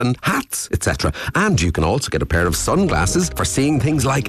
and hats, etc. And you can also get a pair of sunglasses for seeing things like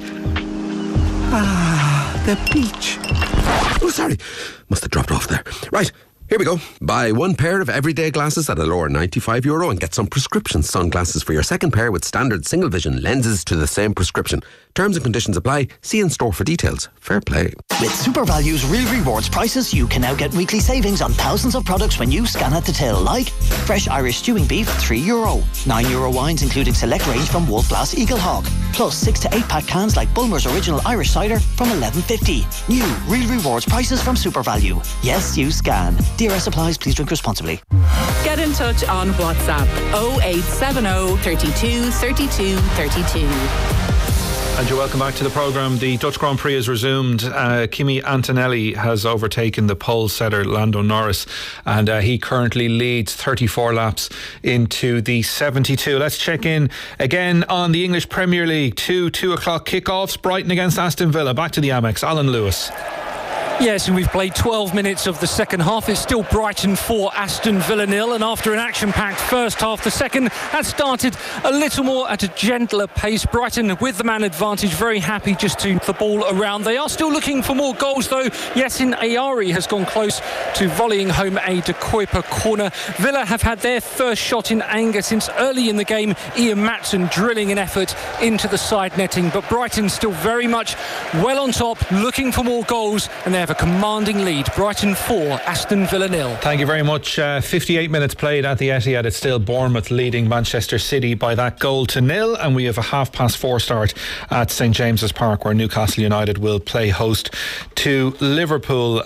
the beach. Oh, sorry, must have dropped off there. Right, here we go. Buy one pair of everyday glasses at a lower €95 and get some prescription sunglasses for your second pair with standard single vision lenses to the same prescription. Terms and conditions apply. See in store for details. Fair play. With SuperValue's Real Rewards prices, you can now get weekly savings on thousands of products when you scan at the till, like fresh Irish stewing beef, €3. €9 wines, including select range from Wolf Glass Eagle Hawk. Plus 6 to 8 pack cans like Bulmer's Original Irish Cider from $11.50. New Real Rewards prices from SuperValue. Yes, you scan. DRS applies. Please drink responsibly. Get in touch on WhatsApp 0870 32 32 32. And you're welcome back to the programme. The Dutch Grand Prix has resumed. Kimi Antonelli has overtaken the pole setter Lando Norris, and he currently leads 34 laps into the 72. Let's check in again on the English Premier League. 2 o'clock kickoffs. Brighton against Aston Villa. Back to the Amex. Alan Lewis. Yes, and we've played 12 minutes of the second half. It's still Brighton 4, Aston Villa 0. And after an action-packed first half, the second has started a little more at a gentler pace. Brighton with the man advantage, very happy just to the ball around. They are still looking for more goals, though. Yasin Ayari has gone close to volleying home a De Kuyper corner. Villa have had their first shot in anger since early in the game. Ian Matson drilling an effort into the side netting. But Brighton still very much well on top, looking for more goals, and they have a commanding lead. Brighton 4, Aston Villa 0. Thank you very much. 58 minutes played at the Etihad. It's still Bournemouth leading Manchester City by that goal to 0, and we have a 4:30 start at St James's Park, where Newcastle United will play host to Liverpool.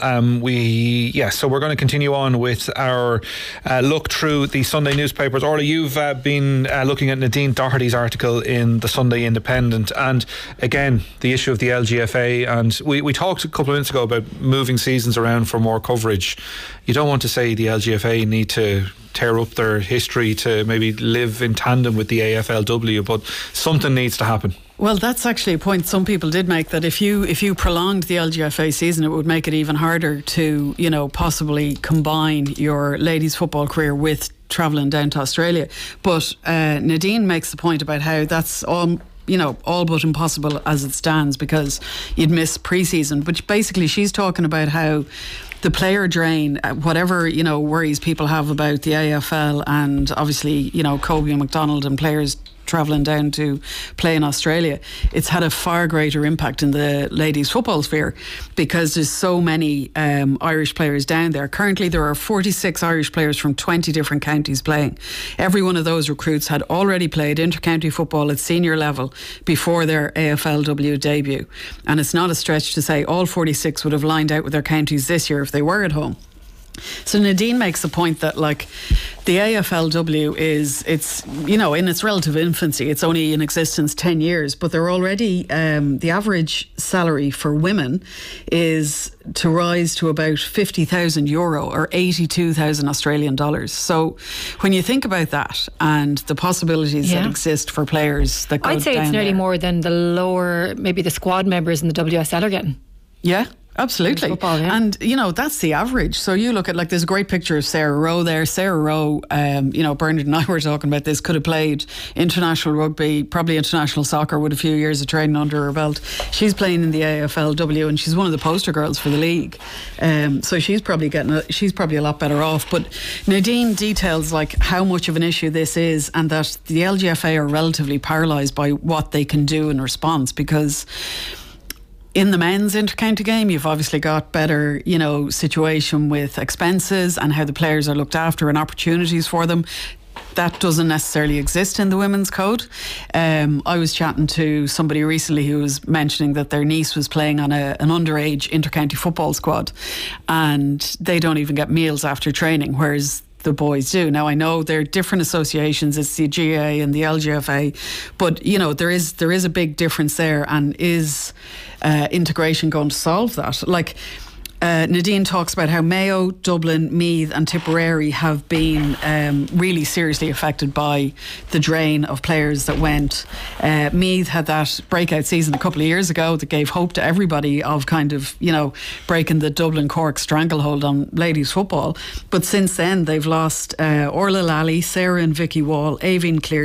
So we're going to continue on with our look through the Sunday newspapers. Orla, you've been looking at Nadine Doherty's article in the Sunday Independent, and again the issue of the LGFA, and we talked a couple of minutes ago about moving seasons around for more coverage. You don't want to say the LGFA need to tear up their history to maybe live in tandem with the AFLW, but something needs to happen. Well, that's actually a point some people did make, that if you prolonged the LGFA season, it would make it even harder to, possibly combine your ladies' football career with travelling down to Australia. But Nadine makes the point about how that's all but impossible as it stands, because you'd miss pre-season. But basically she's talking about how the player drain, whatever, worries people have about the AFL, and obviously, Kobe and McDonald and players travelling down to play in Australia, it's had a far greater impact in the ladies football sphere, because there's so many Irish players down there. Currently there are 46 Irish players from 20 different counties playing. Every one of those recruits had already played inter-county football at senior level before their AFLW debut, and it's not a stretch to say all 46 would have lined out with their counties this year if they were at home. So Nadine makes the point that, the AFLW it's in its relative infancy. It's only in existence 10 years, but they're already the average salary for women is to rise to about €50,000 or 82,000 Australian dollars. So when you think about that and the possibilities that exist for players that go down, I'd say it's nearly more than the lower, maybe the squad members in the WSL are getting. Yeah. Absolutely. Football, yeah. And, that's the average. So you look at, there's a great picture of Sarah Rowe there. Sarah Rowe, Bernard and I were talking about this, could have played international rugby, probably international soccer with a few years of training under her belt. She's playing in the AFLW and she's one of the poster girls for the league. So she's probably a lot better off. But Nadine details, how much of an issue this is, and that the LGFA are relatively paralysed by what they can do in response, because in the men's inter-county game, you've obviously got better, situation with expenses and how the players are looked after and opportunities for them. That doesn't necessarily exist in the women's code. I was chatting to somebody recently who was mentioning that their niece was playing on an underage inter-county football squad, and they don't even get meals after training, whereas the boys do. Now I know there are different associations, it's the GA and the LGFA, but there is a big difference there, and is integration going to solve that? Nadine talks about how Mayo, Dublin, Meath and Tipperary have been really seriously affected by the drain of players that went. Meath had that breakout season a couple of years ago that gave hope to everybody of kind of, breaking the Dublin-Cork stranglehold on ladies football. But since then, they've lost Orla Lally, Sarah and Vicky Wall, Aoibhinn Clear,